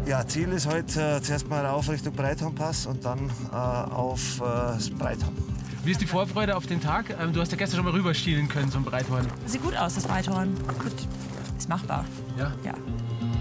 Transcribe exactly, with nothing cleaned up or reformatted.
Ja, Ziel ist heute äh, zuerst mal rauf Richtung Breithornpass und dann äh, auf äh, das Breithorn. Wie ist die Vorfreude auf den Tag? Ähm, du hast ja gestern schon mal rüberschielen können zum Breithorn. Sieht gut aus, das Breithorn. Gut, ist machbar. Ja? Ja.